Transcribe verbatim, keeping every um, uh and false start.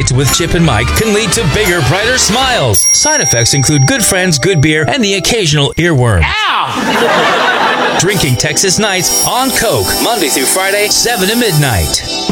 night with Chip and Mike can lead to bigger, brighter smiles. Side effects include good friends, good beer, and the occasional earworm. Ow! Drinking Texas Nights on Coke, Monday through Friday, seven to midnight.